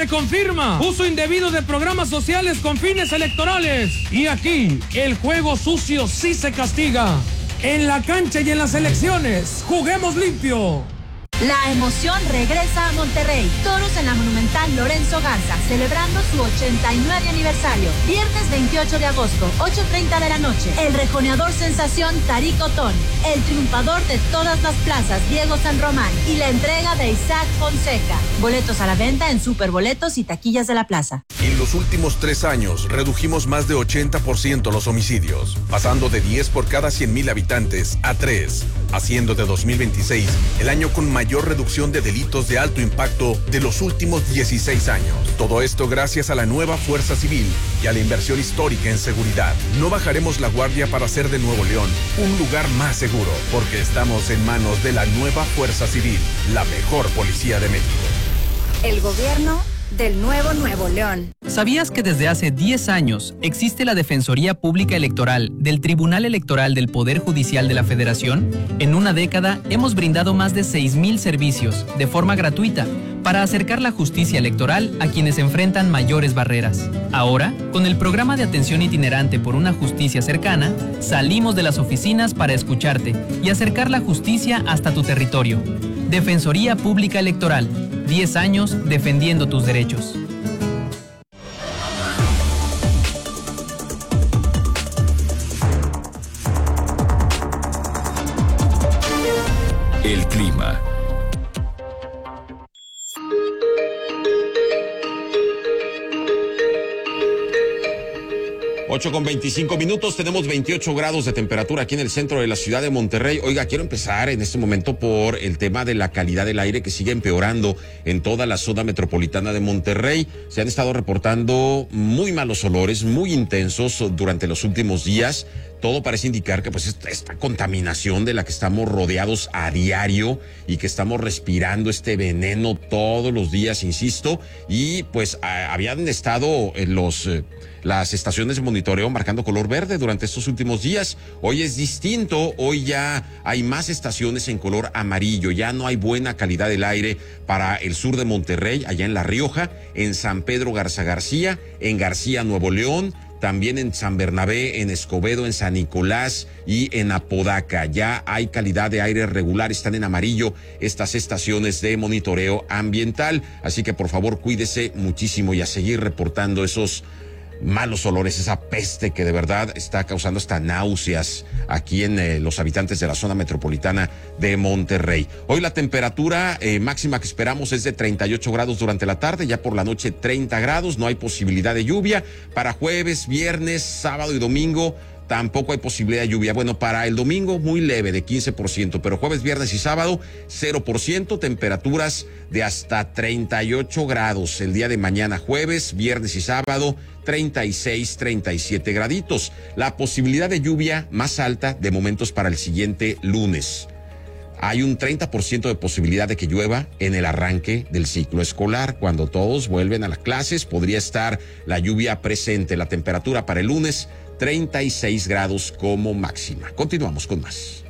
se confirma uso indebido de programas sociales con fines electorales. Y aquí, el juego sucio sí se castiga. En la cancha y en las elecciones, juguemos limpio. La emoción regresa a Monterrey. Toros en la Monumental Lorenzo Garza, celebrando su 89 aniversario. Viernes 28 de agosto, 8:30 de la noche. El rejoneador sensación Tarik Otón, el triunfador de todas las plazas, Diego San Román, y la entrega de Isaac Fonseca. Boletos a la venta en Superboletos y taquillas de la plaza. En los últimos 3 años, redujimos más de 80% los homicidios, pasando de 10 por cada 100,000 habitantes a 3, haciendo de 2026 el año con mayor reducción de delitos de alto impacto de los últimos 16 años. Todo esto gracias a la nueva Fuerza Civil y a la inversión histórica en seguridad. No bajaremos la guardia para hacer de Nuevo León un lugar más seguro, porque estamos en manos de la nueva Fuerza Civil, la mejor policía de México. El gobierno del nuevo Nuevo León. ¿Sabías que desde hace 10 años existe la Defensoría Pública Electoral del Tribunal Electoral del Poder Judicial de la Federación? En una década hemos brindado más de 6,000 servicios de forma gratuita para acercar la justicia electoral a quienes enfrentan mayores barreras. Ahora, con el programa de atención itinerante por una justicia cercana, salimos de las oficinas para escucharte y acercar la justicia hasta tu territorio. Defensoría Pública Electoral, 10 años defendiendo tus derechos. El clima. 8:25, tenemos 28 grados de temperatura aquí en el centro de la ciudad de Monterrey. Oiga, quiero empezar en este momento por el tema de la calidad del aire que sigue empeorando en toda la zona metropolitana de Monterrey. Se han estado reportando muy malos olores, muy intensos durante los últimos días. Todo parece indicar que pues esta contaminación de la que estamos rodeados a diario y que estamos respirando este veneno todos los días, insisto, y pues habían estado las estaciones de monitoreo marcando color verde durante estos últimos días. Hoy es distinto, hoy ya hay más estaciones en color amarillo, ya no hay buena calidad del aire para el sur de Monterrey, allá en La Rioja, en San Pedro Garza García, en García Nuevo León, también en San Bernabé, en Escobedo, en San Nicolás y en Apodaca. Ya hay calidad de aire regular, están en amarillo estas estaciones de monitoreo ambiental, así que por favor cuídese muchísimo y a seguir reportando esos malos olores, esa peste que de verdad está causando hasta náuseas aquí en los habitantes de la zona metropolitana de Monterrey. Hoy la temperatura máxima que esperamos es de 38 grados durante la tarde, ya por la noche 30 grados, no hay posibilidad de lluvia. Para jueves, viernes, sábado y domingo tampoco hay posibilidad de lluvia. Bueno, para el domingo muy leve, de 15%, pero jueves, viernes y sábado 0%, temperaturas de hasta 38 grados. El día de mañana, jueves, viernes y sábado, 36, 37 graditos. La posibilidad de lluvia más alta de momentos para el siguiente lunes. Hay un 30% de posibilidad de que llueva en el arranque del ciclo escolar. Cuando todos vuelven a las clases, podría estar la lluvia presente. La temperatura para el lunes, 36 grados como máxima. Continuamos con más.